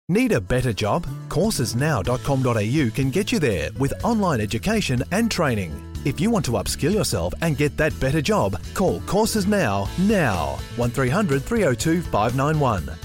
Need a better job? Coursesnow.com.au can get you there with online education and training. If you want to upskill yourself and get that better job, call Courses Now 1300 302 591.